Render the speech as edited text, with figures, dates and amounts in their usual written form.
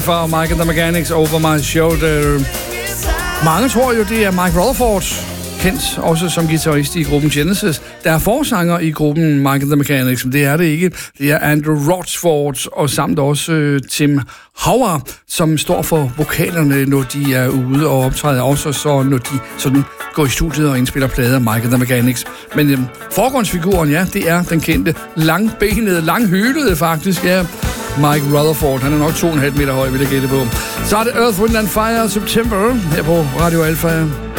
For Mike and the Mechanics, Over My Shoulder. Mange tror jo, det er Mike Rutherford, kendt også som guitarist i gruppen Genesis. Der er forsanger i gruppen Mike and the Mechanics, men det er det ikke. Det er Andrew Rochford og samt også Tim Howard, som står for vokalerne, når de er ude og optræder, også så når de sådan går i studiet og indspiller plader af Mike and the Mechanics. Men forgrundsfiguren, ja, det er den kendte langbenede, langhylede faktisk, ja, Mike Rutherford. Han er nok 2,5 meter høj, vil jeg gætte på. Så er det Earth, Wind and Fire September her på Radio Alpha.